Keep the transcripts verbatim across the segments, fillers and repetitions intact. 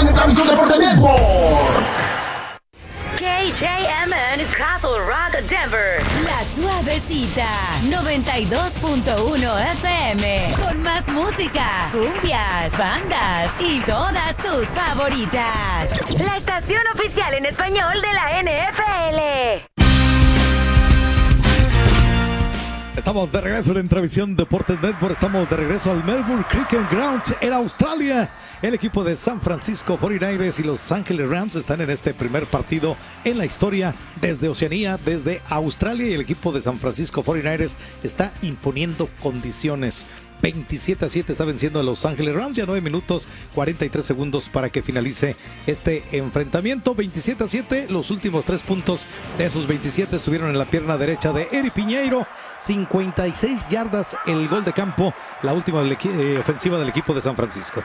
en Transmisión Deportes Network. K J M N Castle Rock, Denver. La Suavecita, noventa y dos punto uno F M. Con más música, cumbias, bandas y todas tus favoritas. La estación oficial en español de la N F L. Estamos de regreso en Entrevisión Deportes Network. Estamos de regreso al Melbourne Cricket Ground en Australia. El equipo de San Francisco cuarenta y nueve ers y Los Ángeles Rams están en este primer partido en la historia desde Oceanía, desde Australia. Y el equipo de San Francisco cuarenta y nueve ers está imponiendo condiciones. veintisiete a siete está venciendo a Los Ángeles Rams. Ya nueve minutos cuarenta y tres segundos para que finalice este enfrentamiento. veintisiete a siete, los últimos tres puntos de esos veintisiete estuvieron en la pierna derecha de Eri Piñeiro. cincuenta y seis yardas el gol de campo, la última del eh, ofensiva del equipo de San Francisco.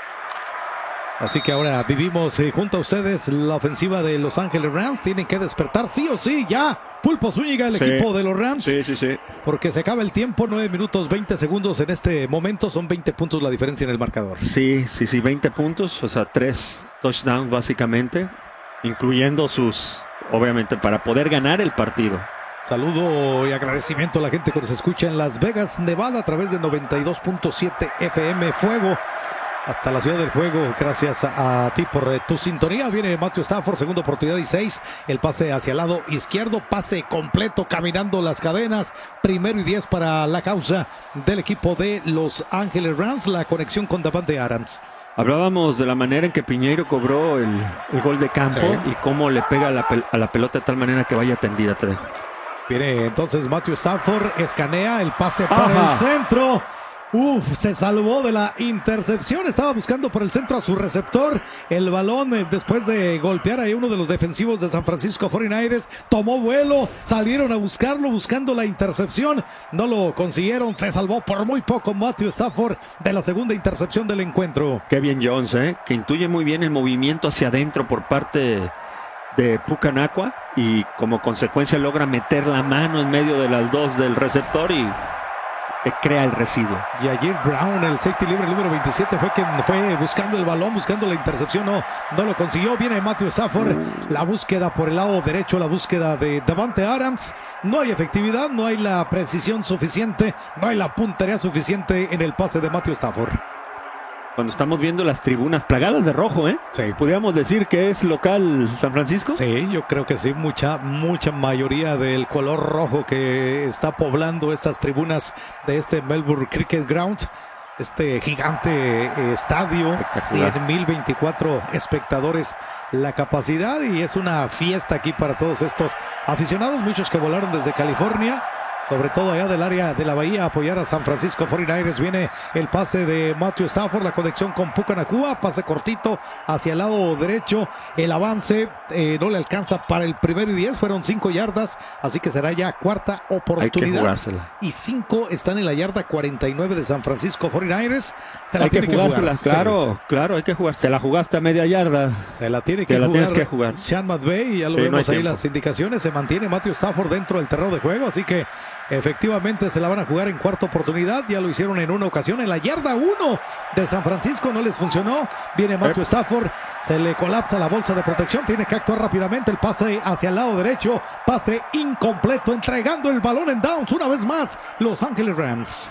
Así que ahora vivimos eh, junto a ustedes la ofensiva de Los Ángeles Rams. Tienen que despertar sí o sí ya. Pulpo Zúñiga, el sí. equipo de los Rams. Sí, sí, sí. Porque se acaba el tiempo, nueve minutos veinte segundos en este momento. Son veinte puntos la diferencia en el marcador. Sí, sí, sí, veinte puntos. O sea, tres touchdowns básicamente. Incluyendo sus, obviamente, para poder ganar el partido. Saludo y agradecimiento a la gente que nos escucha en Las Vegas, Nevada, a través de noventa y dos punto siete F M. Fuego. Hasta la ciudad del juego, gracias a, a ti por eh, tu sintonía. Viene Matthew Stafford, segunda oportunidad y seis. El pase hacia el lado izquierdo, pase completo, caminando las cadenas. Primero y diez para la causa del equipo de Los Ángeles Rams. La conexión con Davante Adams. Hablábamos de la manera en que Piñeiro cobró el, el gol de campo sí. y cómo le pega a la, a la pelota de tal manera que vaya tendida, te dejo. Viene entonces Matthew Stafford, escanea el pase para Ajá. el centro. Uf, se salvó de la intercepción. Estaba buscando por el centro a su receptor. El balón, eh, después de golpear a uno de los defensivos de San Francisco cuarenta y nueve ers, tomó vuelo. Salieron a buscarlo, buscando la intercepción. No lo consiguieron. Se salvó por muy poco Matthew Stafford de la segunda intercepción del encuentro. Kevin Jones, eh, que intuye muy bien el movimiento hacia adentro por parte de Pucanacua. Y como consecuencia logra meter la mano en medio de las dos del receptor y que crea el residuo. Yair Brown, el safety libre número veintisiete, fue quien fue buscando el balón, buscando la intercepción, no, no lo consiguió. Viene Matthew Stafford, la búsqueda por el lado derecho, la búsqueda de Davante Adams. No hay efectividad, no hay la precisión suficiente, no hay la puntería suficiente en el pase de Matthew Stafford. Cuando estamos viendo las tribunas plagadas de rojo, ¿eh? Sí. ¿Podríamos decir que es local San Francisco? Sí, yo creo que sí. Mucha, mucha mayoría del color rojo que está poblando estas tribunas de este Melbourne Cricket Ground. Este gigante eh, estadio, cien mil veinticuatro espectadores la capacidad, y es una fiesta aquí para todos estos aficionados, muchos que volaron desde California, sobre todo allá del área de la bahía, a apoyar a San Francisco cuarenta y nueve ers. Viene el pase de Matthew Stafford, la conexión con Pucanacua, pase cortito hacia el lado derecho, el avance eh, no le alcanza para el primero y diez, fueron cinco yardas, así que será ya cuarta oportunidad, y cinco están en la yarda cuarenta y nueve de San Francisco cuarenta y nueve ers. Se la hay tiene que que jugar, claro, sí. claro, hay que jugar, te la jugaste a media yarda, se la tiene que te la jugar, tienes que jugar. Sean McVay, ya lo sí, vemos no ahí tiempo. Las indicaciones, se mantiene Matthew Stafford dentro del terreno de juego, así que efectivamente se la van a jugar en cuarta oportunidad. Ya lo hicieron en una ocasión en la yarda uno de San Francisco, no les funcionó. Viene Matthew Stafford, se le colapsa la bolsa de protección, tiene que actuar rápidamente. El pase hacia el lado derecho, pase incompleto, entregando el balón en downs una vez más Los Ángeles Rams.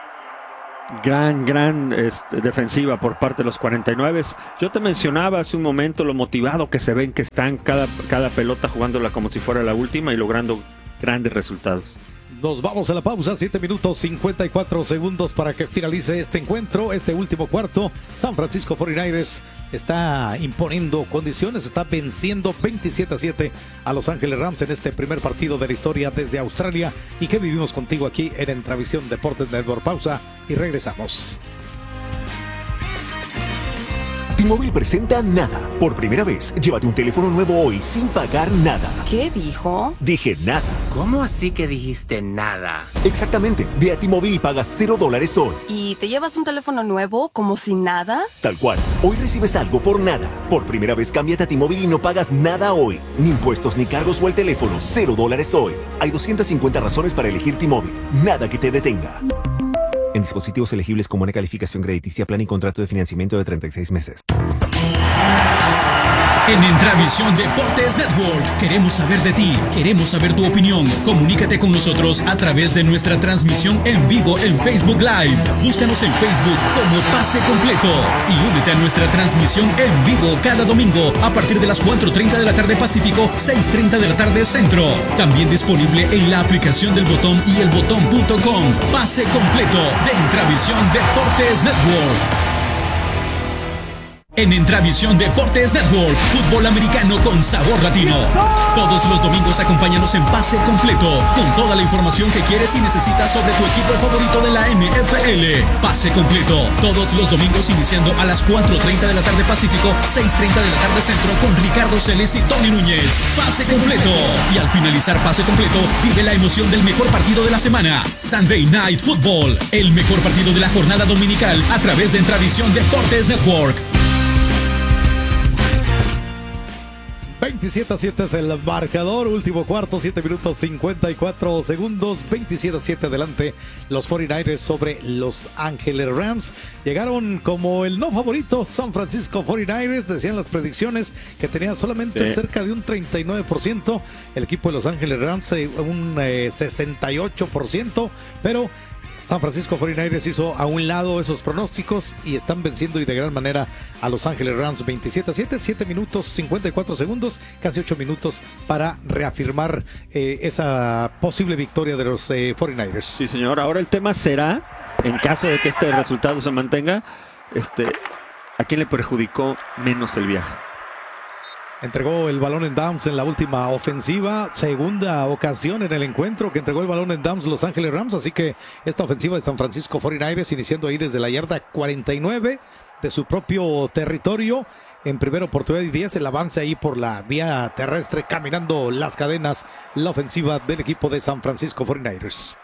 Gran, gran este, defensiva por parte de los cuarenta y nueve. Yo te mencionaba hace un momento lo motivado que se ven que están cada, cada pelota jugándola como si fuera la última y logrando grandes resultados. Nos vamos a la pausa, siete minutos cincuenta y cuatro segundos para que finalice este encuentro, este último cuarto. San Francisco cuarenta y nueve ers está imponiendo condiciones, está venciendo veintisiete a siete a Los Ángeles Rams en este primer partido de la historia desde Australia, y que vivimos contigo aquí en Entravisión Deportes Network. Pausa y regresamos. T-Mobile presenta Nada. Por primera vez, llévate un teléfono nuevo hoy sin pagar nada. ¿Qué dijo? Dije nada. ¿Cómo así que dijiste nada? Exactamente. Ve a T-Mobile y pagas cero dólares hoy. ¿Y te llevas un teléfono nuevo como si nada? Tal cual. Hoy recibes algo por nada. Por primera vez, cámbiate a T-Mobile y no pagas nada hoy. Ni impuestos, ni cargos o el teléfono. Cero dólares hoy. Hay doscientas cincuenta razones para elegir T-Mobile. Nada que te detenga. En dispositivos elegibles con buena calificación crediticia, plan y contrato de financiamiento de treinta y seis meses. En Entravisión Deportes Network queremos saber de ti, queremos saber tu opinión. Comunícate con nosotros a través de nuestra transmisión en vivo en Facebook Live. Búscanos en Facebook como Pase Completo y únete a nuestra transmisión en vivo cada domingo a partir de las cuatro treinta de la tarde Pacífico, seis treinta de la tarde Centro. También disponible en la aplicación del Botón y el botón punto com. Pase Completo de Entravisión Deportes Network. En Entravisión Deportes Network, fútbol americano con sabor latino. Todos los domingos acompáñanos en Pase Completo, con toda la información que quieres y necesitas sobre tu equipo favorito de la N F L. Pase Completo, todos los domingos iniciando a las cuatro treinta de la tarde Pacífico, seis treinta de la tarde Centro, con Ricardo Celes y Tony Núñez. Pase Completo. Y al finalizar Pase Completo, vive la emoción del mejor partido de la semana. Sunday Night Football, el mejor partido de la jornada dominical a través de Entravisión Deportes Network. veintisiete a siete es el marcador, último cuarto, siete minutos cincuenta y cuatro segundos, veintisiete a siete adelante los cuarenta y nueve ers sobre Los Ángeles Rams. Llegaron como el no favorito San Francisco cuarenta y nueve ers, decían las predicciones que tenía solamente sí. cerca de un treinta y nueve por ciento, el equipo de Los Ángeles Rams un eh, sesenta y ocho por ciento, pero San Francisco cuarenta y nueve ers hizo a un lado esos pronósticos y están venciendo y de gran manera a Los Ángeles Rams veintisiete a siete, siete minutos cincuenta y cuatro segundos, casi ocho minutos para reafirmar eh, esa posible victoria de los eh, cuarenta y nueve ers. Sí, señor. Ahora el tema será, en caso de que este resultado se mantenga, este, ¿a quién le perjudicó menos el viaje? Entregó el balón en downs en la última ofensiva, segunda ocasión en el encuentro que entregó el balón en downs Los Ángeles Rams, así que esta ofensiva de San Francisco cuarenta y nueve ers iniciando ahí desde la yarda cuarenta y nueve de su propio territorio, en primera oportunidad y diez, el avance ahí por la vía terrestre, caminando las cadenas, la ofensiva del equipo de San Francisco cuarenta y nueve ers.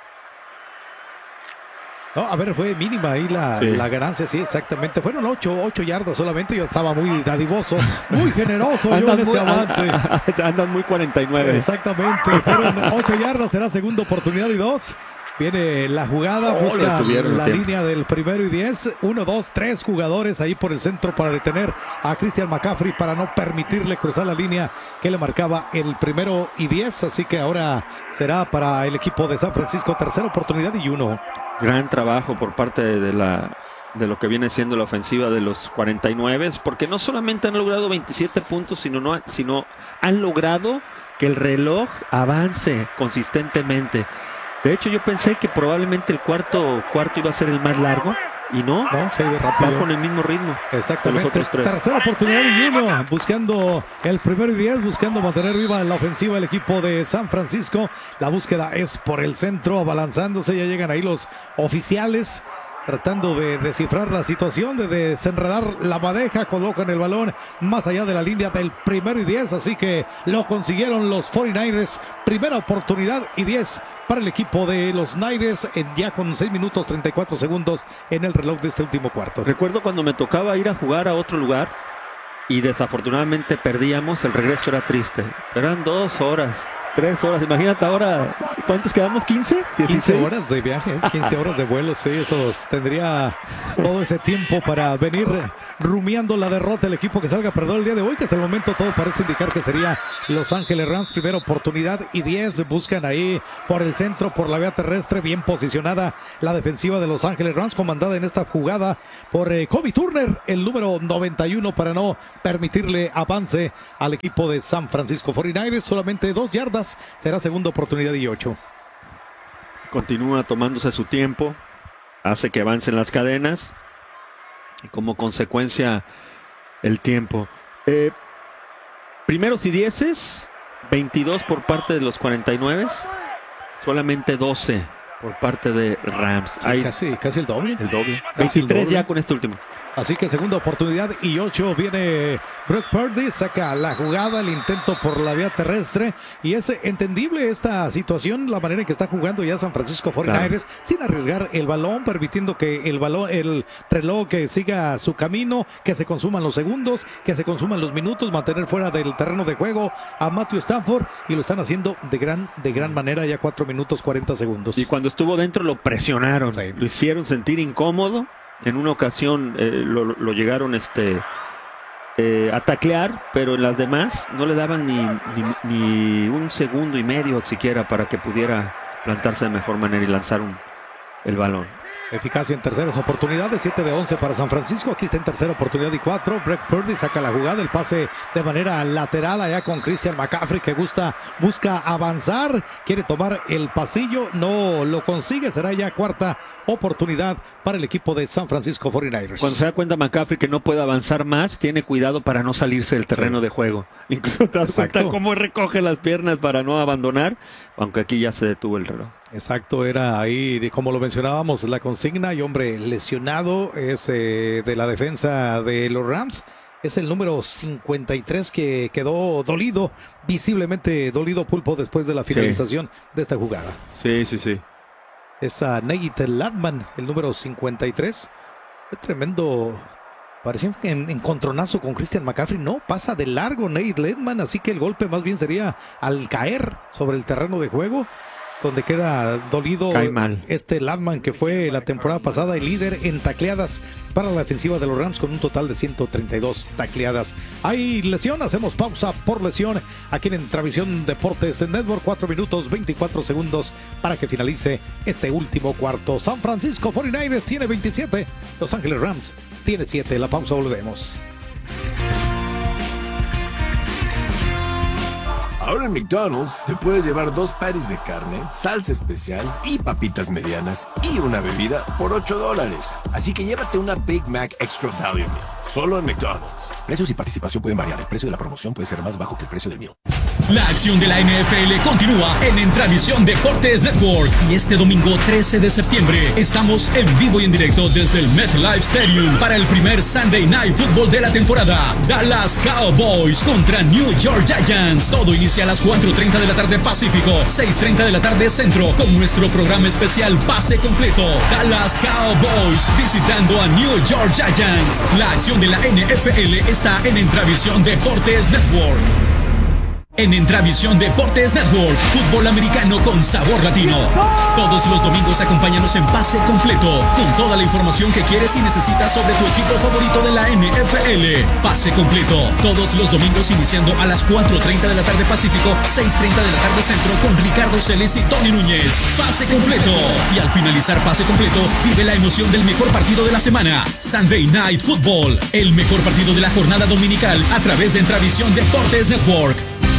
No, a ver, fue mínima ahí la, sí. la ganancia, sí, exactamente. Fueron ocho, ocho yardas solamente. Yo estaba muy dadivoso, muy generoso yo en ese muy, avance. Andan muy cuarenta y nueve. Exactamente, fueron ocho yardas, será segunda oportunidad y dos. Viene la jugada, oh, busca la línea del primero y diez. Uno, dos, tres jugadores ahí por el centro para detener a Christian McCaffrey para no permitirle cruzar la línea que le marcaba el primero y diez. Así que ahora será para el equipo de San Francisco tercera oportunidad y uno. Gran trabajo por parte de la de lo que viene siendo la ofensiva de los cuarenta y nueve, porque no solamente han logrado veintisiete puntos, sino, no, sino han logrado que el reloj avance consistentemente. De hecho, yo pensé que probablemente el cuarto cuarto iba a ser el más largo, y no, no se ha ido rápido. Va con el mismo ritmo. Exactamente. De los otros tres. Tercera oportunidad y uno, buscando el primero y diez, buscando mantener viva la ofensiva del equipo de San Francisco. La búsqueda es por el centro, abalanzándose, ya llegan ahí los oficiales, tratando de descifrar la situación, de desenredar la madeja, colocan el balón más allá de la línea del primero y diez, así que lo consiguieron los cuarenta y nueve ers, primera oportunidad y diez para el equipo de los Niners, en ya con seis minutos treinta y cuatro segundos en el reloj de este último cuarto. Recuerdo cuando me tocaba ir a jugar a otro lugar y desafortunadamente perdíamos, el regreso era triste, eran dos horas. Tres horas, imagínate ahora, ¿cuántos quedamos? ¿quince? quince horas de viaje, quince horas de vuelo, sí, eso tendría todo ese tiempo para venir rumiando la derrota del equipo que salga perdedor el día de hoy, que hasta el momento todo parece indicar que sería Los Ángeles Rams, primera oportunidad y diez, buscan ahí por el centro, por la vía terrestre, bien posicionada la defensiva de Los Ángeles Rams, comandada en esta jugada por eh, Kobe Turner, el número noventa y uno, para no permitirle avance al equipo de San Francisco cuarenta y nueve, solamente dos yardas, será segunda oportunidad y ocho. Continúa tomándose su tiempo, hace que avancen las cadenas y como consecuencia el tiempo. Eh, primeros y dieces, veintidós por parte de los cuarenta y nueve, solamente doce por parte de Rams. Sí, Hay casi, casi el doble. El doble. Casi veintitrés el doble. Ya con este último. Así que segunda oportunidad y ocho, viene Brock Purdy, saca la jugada, el intento por la vía terrestre, y es entendible esta situación, la manera en que está jugando ya San Francisco cuarenta y nueve, claro, sin arriesgar el balón, permitiendo que el balón, el reloj que siga su camino, que se consuman los segundos, que se consuman los minutos, mantener fuera del terreno de juego a Matthew Stafford, y lo están haciendo de gran, de gran manera, ya cuatro minutos cuarenta segundos. Y cuando estuvo dentro lo presionaron, sí, lo hicieron sentir incómodo. En una ocasión eh, lo, lo llegaron este eh, a taclear, pero en las demás no le daban ni, ni, ni un segundo y medio siquiera para que pudiera plantarse de mejor manera y lanzar un, el balón. Eficacia en terceras oportunidades, siete de once para San Francisco. Aquí está en tercera oportunidad y cuatro. Brock Purdy saca la jugada, el pase de manera lateral allá con Christian McCaffrey, que gusta, busca avanzar, quiere tomar el pasillo, no lo consigue. Será ya cuarta oportunidad para el equipo de San Francisco cuarenta y nueve ers. Cuando se da cuenta McCaffrey que no puede avanzar más, tiene cuidado para no salirse del terreno sí. de juego. Incluso te das cuenta cómo recoge las piernas para no abandonar, aunque aquí ya se detuvo el reloj. Exacto, era ahí, como lo mencionábamos, la consigna, y hombre lesionado es eh, de la defensa de los Rams. Es el número cincuenta y tres que quedó dolido, visiblemente dolido Pulpo después de la finalización sí. de esta jugada. Sí, sí, sí. Es a Nate Latman, el número cincuenta y tres. Fue tremendo, parecía un encontronazo con Christian McCaffrey. No, pasa de largo Nate Latman, así que el golpe más bien sería al caer sobre el terreno de juego, donde queda dolido este Latman, que fue la temporada pasada el líder en tacleadas para la defensiva de los Rams, con un total de ciento treinta y dos tacleadas. Hay lesión, hacemos pausa por lesión aquí en Entravisión Deportes en Network. Cuatro minutos veinticuatro segundos para que finalice este último cuarto. San Francisco cuarenta y nueve ers tiene veintisiete, Los Ángeles Rams tiene siete. La pausa, volvemos. Ahora en McDonald's te puedes llevar dos patties de carne, salsa especial y papitas medianas y una bebida por ocho dólares. Así que llévate una Big Mac Extra Value Meal, solo en McDonald's. Precios y participación pueden variar. El precio de la promoción puede ser más bajo que el precio del meal. La acción de la N F L continúa en Entravisión Deportes Network. Y este domingo trece de septiembre estamos en vivo y en directo desde el MetLife Stadium para el primer Sunday Night Football de la temporada. Dallas Cowboys contra New York Giants. Todo inicia a las cuatro treinta de la tarde Pacífico, seis treinta de la tarde Centro, con nuestro programa especial Pase Completo. Dallas Cowboys visitando a New York Giants. La acción de la N F L está en Entravisión Deportes Network. En Entravisión Deportes Network, fútbol americano con sabor latino. Todos los domingos acompáñanos en Pase Completo, con toda la información que quieres y necesitas sobre tu equipo favorito de la N F L. Pase Completo, todos los domingos iniciando a las cuatro treinta de la tarde Pacífico, seis treinta de la tarde Centro, con Ricardo Celes y Tony Núñez. Pase Completo. Y al finalizar Pase Completo, vive la emoción del mejor partido de la semana, Sunday Night Football, el mejor partido de la jornada dominical a través de Entravisión Deportes Network.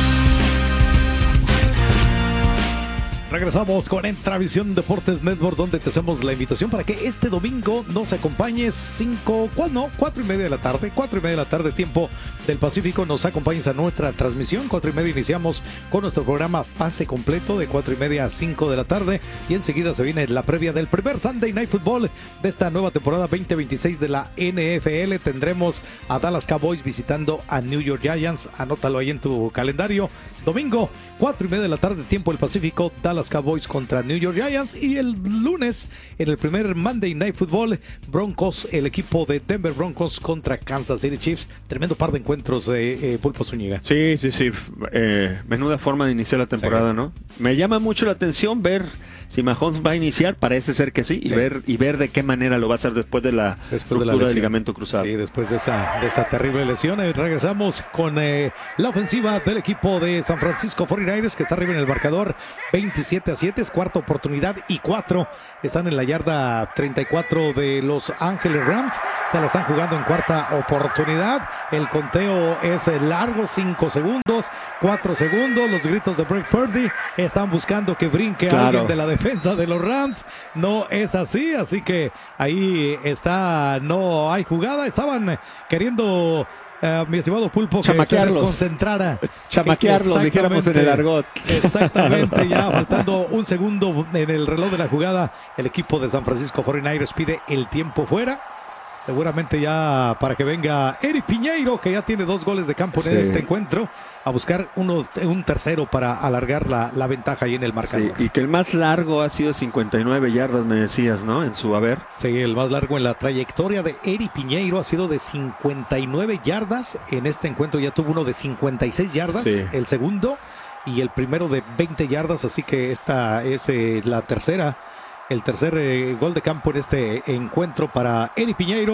Regresamos con Entravisión Deportes Network, donde te hacemos la invitación para que este domingo nos acompañes cinco, ¿cuál no? Cuatro y media de la tarde, cuatro y media de la tarde, tiempo del Pacífico. Nos acompañes a nuestra transmisión. Cuatro y media iniciamos con nuestro programa Pase Completo de cuatro y media a cinco de la tarde, y enseguida se viene la previa del primer Sunday Night Football de esta nueva temporada veinte veintiséis de la N F L. Tendremos a Dallas Cowboys visitando a New York Giants. Anótalo ahí en tu calendario. Domingo, cuatro y media de la tarde, tiempo del Pacífico, Dallas Cowboys contra New York Giants. Y el lunes, en el primer Monday Night Football, Broncos, el equipo de Denver Broncos contra Kansas City Chiefs. Tremendo par de encuentros, eh, eh, Pulpo Zúñiga. Sí, sí, sí. Eh, menuda forma de iniciar la temporada, sí. ¿no? Me llama mucho la atención ver si Mahomes va a iniciar. Parece ser que sí, sí. Y ver y ver de qué manera lo va a hacer después de la después ruptura de la del ligamento cruzado. Sí, después de esa, de esa terrible lesión. Eh, regresamos con eh, la ofensiva del equipo de San Francisco cuarenta y nueve ers, que está arriba en el marcador veintisiete a siete. Es cuarta oportunidad y cuatro. Están en la yarda treinta y cuatro de Los Ángeles Rams. Se la están jugando en cuarta oportunidad. El conteo es largo, cinco segundos, cuatro segundos. Los gritos de Brock Purdy están buscando que brinque claro. alguien de la defensa de los Rams. No es así, así que ahí está, no hay jugada. Estaban queriendo... Uh, mi estimado Pulpo, que se desconcentrara. Chamaquearlos, dijéramos en el argot. Exactamente, ya faltando un segundo en el reloj de la jugada, el equipo de San Francisco cuarenta y nueve ers pide el tiempo fuera. Seguramente ya para que venga Eric Piñeiro, que ya tiene dos goles de campo en sí. este encuentro, a buscar uno, un tercero para alargar la, la ventaja ahí en el marcador. Sí, y que el más largo ha sido cincuenta y nueve yardas, me decías, ¿no? En su haber. Sí, el más largo en la trayectoria de Eric Piñeiro ha sido de cincuenta y nueve yardas. En este encuentro ya tuvo uno de cincuenta y seis yardas, sí. el segundo, y el primero de veinte yardas, así que esta es eh, la tercera. El tercer eh, gol de campo en este encuentro para Eric Piñeiro.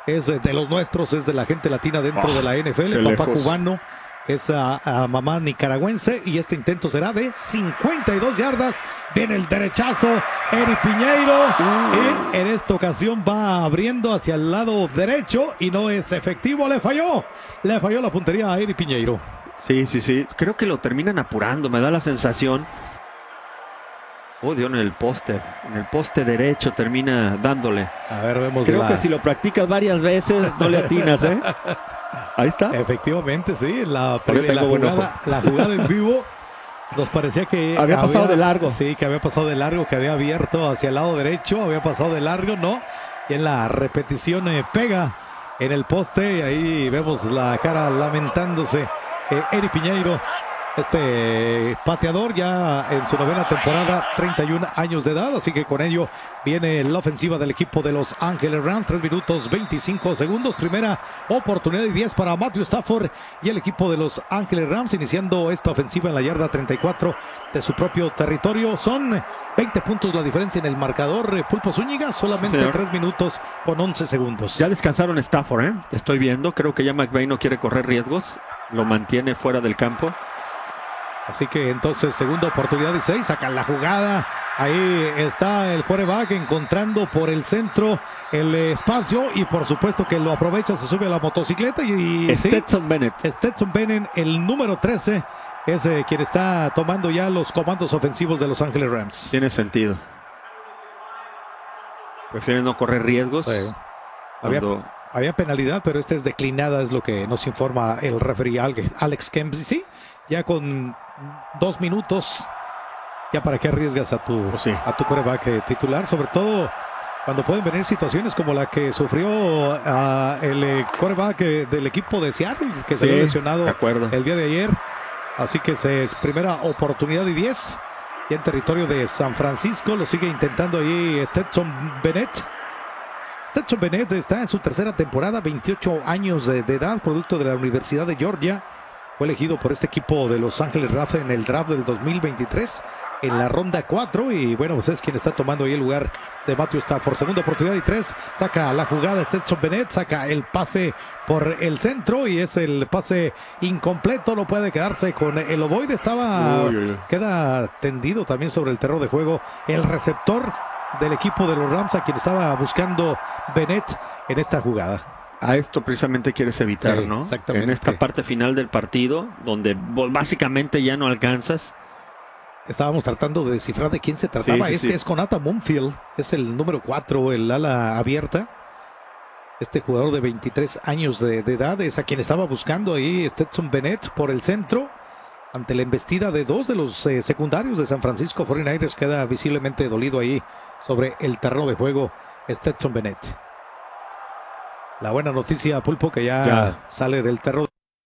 es de los nuestros, es de la gente latina dentro oh, de la N F L, papá lejos. cubano. Es a, a mamá nicaragüense y este intento será de cincuenta y dos yardas. Viene el derechazo, Eric Piñeiro. Uh. Y en esta ocasión va abriendo hacia el lado derecho y no es efectivo. Le falló, le falló la puntería a Eric Piñeiro. Sí, sí, sí. Creo que lo terminan apurando, me da la sensación. Oh, dio en el poste. En el poste derecho termina dándole. A ver, vemos. Creo la... que si lo practicas varias veces no le atinas, ¿eh? Ahí está. Efectivamente, sí. La, la, jugada, la jugada en vivo nos parecía que había pasado había, de largo. Sí, que había pasado de largo, que había abierto hacia el lado derecho, había pasado de largo, ¿no? Y en la repetición eh, pega en el poste y ahí vemos la cara lamentándose eh, Eric Piñeiro. Este pateador ya en su novena temporada, treinta y un años de edad, así que con ello viene la ofensiva del equipo de Los Ángeles Rams, tres minutos veinticinco segundos, primera oportunidad y diez para Matthew Stafford y el equipo de Los Ángeles Rams iniciando esta ofensiva en la yarda treinta y cuatro de su propio territorio. Son veinte puntos la diferencia en el marcador, Pulpo Zúñiga, solamente sí, tres minutos con once segundos. Ya descansaron Stafford, ¿eh? Estoy viendo, creo que ya McVay no quiere correr riesgos, lo mantiene fuera del campo. Así que entonces segunda oportunidad y seis, sacan la jugada, ahí está el quarterback encontrando por el centro el espacio y por supuesto que lo aprovecha, se sube a la motocicleta y... Stetson sí, Bennett. Stetson Bennett, el número trece, es eh, quien está tomando ya los comandos ofensivos de Los Ángeles Rams. Tiene sentido. Prefieren no correr riesgos. Sí. Cuando... Había, había penalidad, pero esta es declinada, es lo que nos informa el referee Alex Kemp. Sí, ya con dos minutos, ya para qué arriesgas a tu, pues sí. a tu quarterback titular, sobre todo cuando pueden venir situaciones como la que sufrió uh, el quarterback del equipo de Seattle, que se sí, había lesionado el día de ayer. Así que se, es primera oportunidad y diez, y en territorio de San Francisco lo sigue intentando ahí Stetson Bennett. Stetson Bennett está en su tercera temporada, veintiocho años de, de edad, producto de la Universidad de Georgia. Fue elegido por este equipo de Los Ángeles Rams en el draft del dos mil veintitrés en la ronda cuatro y bueno, pues es quien está tomando ahí el lugar de Matthew Stafford. Segunda oportunidad y tres, saca la jugada Stetson Bennett, saca el pase por el centro y es el pase incompleto, no puede quedarse con el ovoide, estaba, uy, uy, uy. queda tendido también sobre el terreno de juego el receptor del equipo de los Rams a quien estaba buscando Bennett en esta jugada. A esto precisamente quieres evitar, sí, ¿no? Exactamente. En esta parte final del partido, donde básicamente ya no alcanzas. Estábamos tratando de descifrar de quién se trataba. Sí, sí, es sí. que es Konata Moonfield, es el número cuatro, el ala abierta. Este jugador de veintitrés años de, de edad es a quien estaba buscando ahí Stetson Bennett por el centro. Ante la embestida de dos de los eh, secundarios de San Francisco cuarenta y nueve ers, queda visiblemente dolido ahí sobre el terreno de juego Stetson Bennett. La buena noticia, Pulpo, que ya, ya. sale del terreno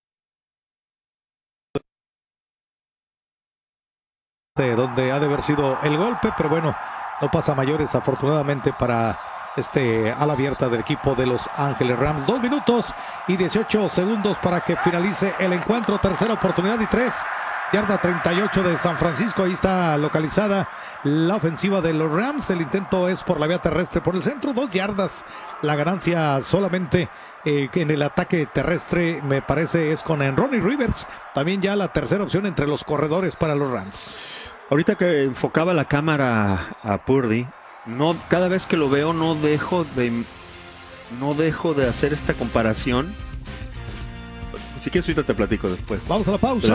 de donde ha de haber sido el golpe, pero bueno, no pasa a mayores afortunadamente para este ala abierta del equipo de Los Ángeles Rams. Dos minutos y dieciocho segundos para que finalice el encuentro. Tercera oportunidad y tres. Yarda treinta y ocho de San Francisco. Ahí está localizada la ofensiva de los Rams. El intento es por la vía terrestre por el centro. Dos yardas. La ganancia solamente eh, en el ataque terrestre, me parece, es con Ronnie Rivers. También ya la tercera opción entre los corredores para los Rams. Ahorita que enfocaba la cámara a Purdy, no, cada vez que lo veo no dejo de no dejo de hacer esta comparación. Si quieres ahorita te platico después. Vamos a la pausa.